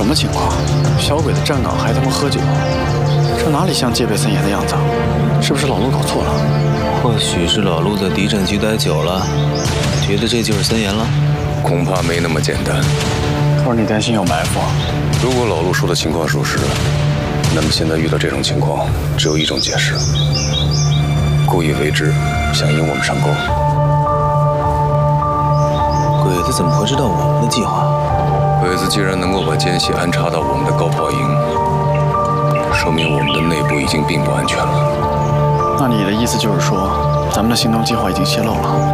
什么情况？小鬼子站岗还他妈喝酒，这哪里像戒备森严的样子？是不是老陆搞错了？ 或许是老陆在敌占局待久了，觉得这就是森严了。 恐怕没那么简单。 或者你担心有埋伏？ 如果老陆说的情况属实，那么现在遇到这种情况，只有一种解释：故意为之，想引我们上钩。 鬼子怎么会知道我们的计划？ 鬼子既然能够把奸细安插到我们的高炮营，说明我们的内部已经并不安全了。 那你的意思就是说，咱们的行动计划已经泄露了？